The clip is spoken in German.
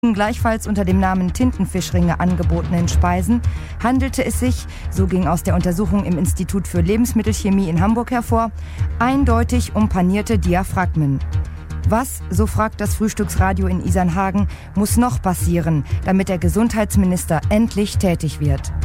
gleichfalls unter dem Namen Tintenfischringe angebotenen Speisen handelte es sich, so ging aus der Untersuchung im Institut für Lebensmittelchemie in Hamburg hervor, eindeutig um panierte Diaphragmen. Was, so fragt das Frühstücksradio in Isernhagen, muss noch passieren, damit der Gesundheitsminister endlich tätig wird?